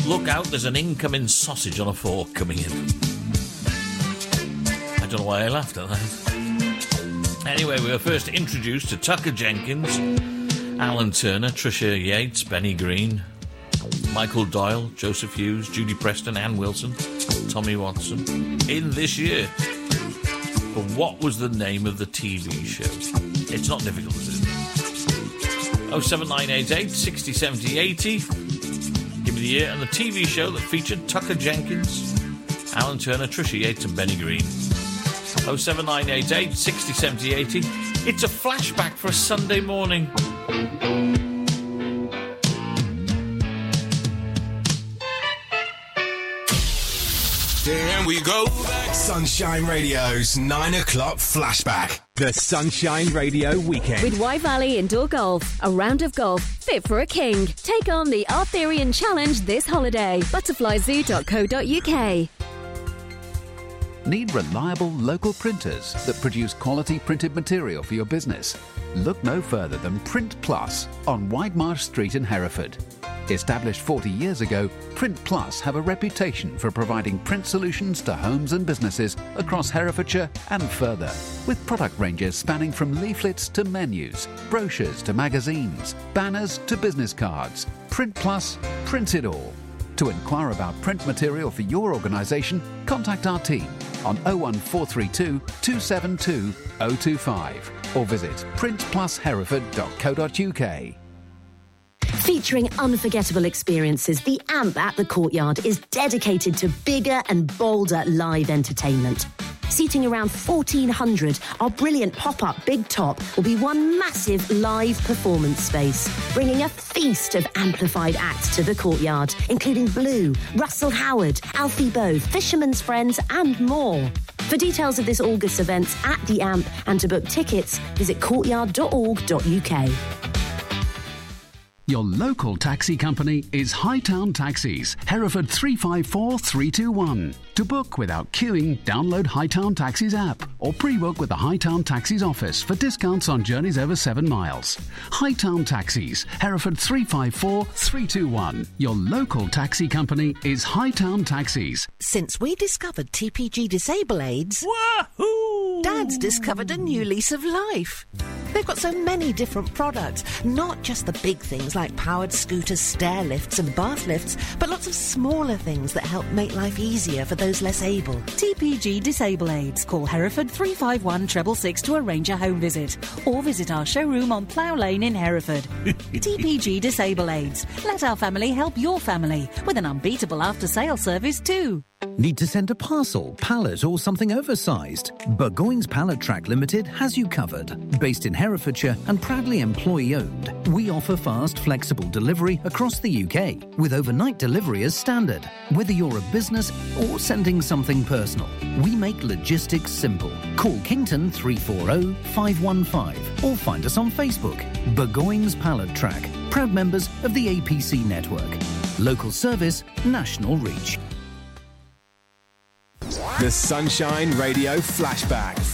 Look out, there's an incoming sausage on a fork coming in. I don't know why I laughed at that. Anyway, we were first introduced to Tucker Jenkins, Alan Turner, Tricia Yates, Benny Green, Michael Doyle, Joseph Hughes, Judy Preston, Ann Wilson, Tommy Watson, in this year. But what was the name of the TV show? It's not difficult, is it? 07988 60 70 80. Give me the year and the TV show that featured Tucker Jenkins, Alan Turner, Tricia Yates and Benny Green. 07988 60 70 80. It's a flashback for a Sunday morning. Here we go back. Sunshine Radio's 9 o'clock flashback. The Sunshine Radio Weekend. With Wye Valley Indoor Golf, a round of golf fit for a king. Take on the Arthurian Challenge this holiday. Butterflyzoo.co.uk. Need reliable local printers that produce quality printed material for your business? Look no further than Print Plus on Widemarsh Street in Hereford. Established 40 years ago, Print Plus have a reputation for providing print solutions to homes and businesses across Herefordshire and further, with product ranges spanning from leaflets to menus, brochures to magazines, banners to business cards. Print Plus prints it all. To inquire about print material for your organisation, contact our team on 01432 272 025 or visit printplushereford.co.uk. Featuring unforgettable experiences, the AMP at the Courtyard is dedicated to bigger and bolder live entertainment. Seating around 1,400, our brilliant pop-up Big Top will be one massive live performance space, bringing a feast of amplified acts to the Courtyard, including Blue, Russell Howard, Alfie Bowe, Fisherman's Friends and more. For details of this August event at the AMP and to book tickets, visit courtyard.org.uk. Your local taxi company is Hightown Taxis, Hereford 354321. To book without queuing, download Hightown Taxis app or pre-book with the Hightown Taxis office for discounts on journeys over 7 miles. Hightown Taxis, Hereford 354321. Your local taxi company is Hightown Taxis. Since we discovered TPG Disable Aids, Wahoo! Dad's discovered a new lease of life. They've got so many different products, not just the big things like powered scooters, stair lifts and bath lifts, but lots of smaller things that help make life easier for those less able. TPG Disable Aids. Call Hereford 351 666 to arrange a home visit or visit our showroom on Plough Lane in Hereford. TPG Disable Aids. Let our family help your family with an unbeatable after-sale service too. Need to send a parcel, pallet or something oversized? Burgoyne's Pallet Track Limited has you covered. Based in Herefordshire and proudly employee-owned, we offer fast, flexible delivery across the UK with overnight delivery as standard. Whether you're a business or sending something personal, we make logistics simple. Call Kington 340 515 or find us on Facebook. Burgoyne's Pallet Track, proud members of the APC network. Local service, national reach. The Sunshine Radio Flashback.